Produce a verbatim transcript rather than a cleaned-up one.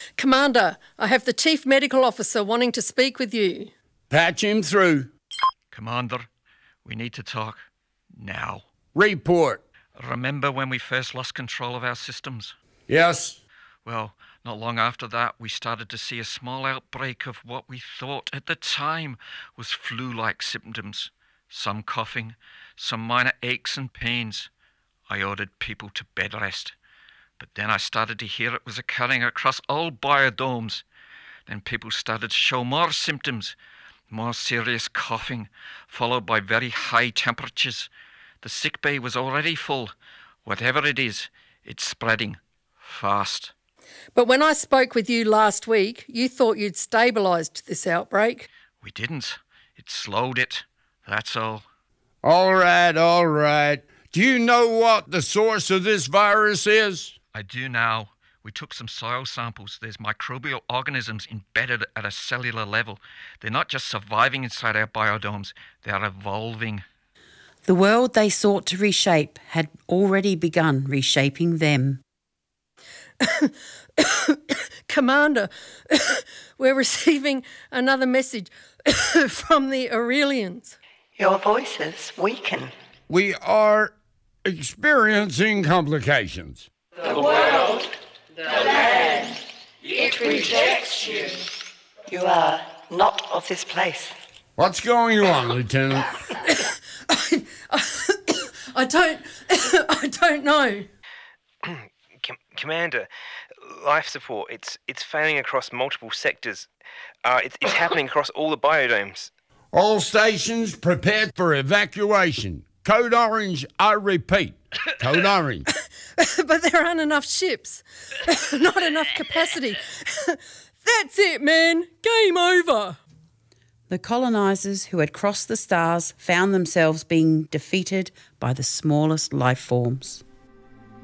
Commander, I have the Chief Medical Officer wanting to speak with you. Patch him through. Commander, we need to talk now. Report. Remember when we first lost control of our systems? Yes. Well, not long after that, we started to see a small outbreak of what we thought at the time was flu-like symptoms. Some coughing, some minor aches and pains. I ordered people to bed rest. But then I started to hear it was occurring across all biodomes. Then people started to show more symptoms, more serious coughing, followed by very high temperatures. The sick bay was already full. Whatever it is, it's spreading fast. But when I spoke with you last week, you thought you'd stabilised this outbreak. We didn't. It slowed it. That's all. All right, all right. Do you know what the source of this virus is? I do now. We took some soil samples. There's microbial organisms embedded at a cellular level. They're not just surviving inside our biodomes, they're evolving. The world they sought to reshape had already begun reshaping them. Commander, we're receiving another message from the Aurelians. Your voices weaken. We are experiencing complications. The world, the land, it rejects you. You are not of this place. What's going on, Lieutenant? I, I, I don't... I don't know. Com- Commander, life support, it's it's failing across multiple sectors. Uh, it's, it's happening across all the biodomes. All stations prepared for evacuation. Code Orange, I repeat. Code Orange. But there aren't enough ships. Not enough capacity. That's it, man. Game over. The colonisers who had crossed the stars found themselves being defeated by the smallest life forms.